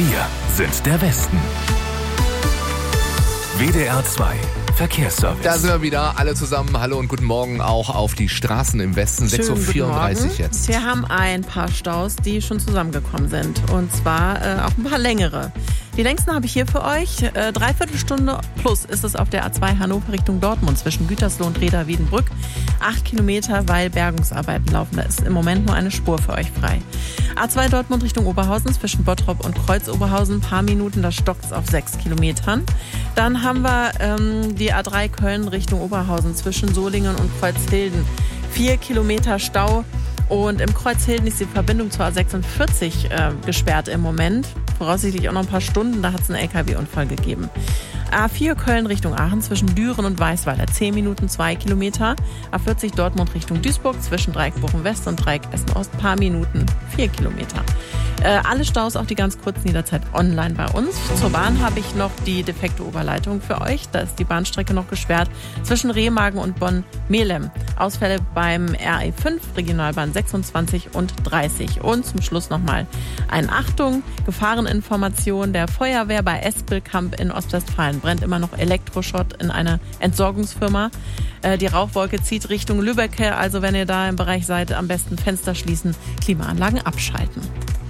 Wir sind der Westen. WDR 2 Verkehrsservice. Da sind wir wieder, alle zusammen. Hallo und guten Morgen auch auf die Straßen im Westen. 6.34 Uhr jetzt. Wir haben ein paar Staus, die schon zusammengekommen sind. Und zwar auch ein paar längere. Die längsten habe ich hier für euch. Dreiviertelstunde plus ist es auf der A2 Hannover Richtung Dortmund zwischen Gütersloh und Reda-Wiedenbrück. 8 Kilometer, weil Bergungsarbeiten laufen. Da ist im Moment nur eine Spur für euch frei. A2 Dortmund Richtung Oberhausen zwischen Bottrop und Kreuz-Oberhausen. Ein paar Minuten, da stockt es auf 6 Kilometern. Dann haben wir die A3 Köln Richtung Oberhausen zwischen Solingen und Kreuzhilden. 4 Kilometer Stau. Und im Kreuzhilden ist die Verbindung zur A46 gesperrt im Moment. Voraussichtlich auch noch ein paar Stunden, da hat es einen LKW-Unfall gegeben. A4 Köln Richtung Aachen zwischen Düren und Weißweiler 10 Minuten, 2 Kilometer. A40 Dortmund Richtung Duisburg zwischen Dreieck Bochum West und Dreieck Essen Ost, paar Minuten, 4 Kilometer. Alle Staus, auch die ganz kurzen, jederzeit online bei uns. Zur Bahn habe ich noch die defekte Oberleitung für euch. Da ist die Bahnstrecke noch gesperrt zwischen Remagen und Bonn-Melem. Ausfälle beim RE5, Regionalbahn 26 und 30. Und zum Schluss nochmal eine Achtung, Gefahreninformation der Feuerwehr bei Espelkamp in Ostwestfalen. Brennt immer noch Elektroschrott in einer Entsorgungsfirma. Die Rauchwolke zieht Richtung Lübbecke. Also wenn ihr da im Bereich seid, am besten Fenster schließen, Klimaanlagen abschalten.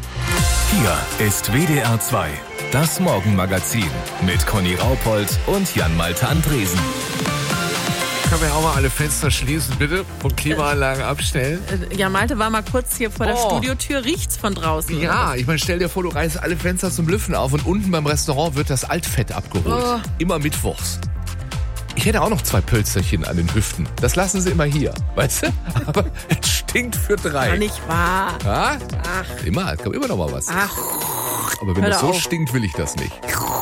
Hier ist WDR 2, das Morgenmagazin mit Conny Raupold und Jan-Malte Andresen. Können wir auch mal alle Fenster schließen, bitte? Und Klimaanlagen abstellen? Ja, Malte war mal kurz hier vor der Studiotür. Riecht's von draußen? Ja, ich meine, stell dir vor, du reißt alle Fenster zum Lüften auf und unten beim Restaurant wird das Altfett abgeholt. Immer mittwochs. Ich hätte auch noch 2 Pölzerchen an den Hüften. Das lassen sie immer hier, weißt du? Aber es stinkt für 3. Ja, nicht wahr. Ja? Ach. Es kommt immer noch mal was. Ach. Aber wenn es so auf. stinkt, will ich das nicht.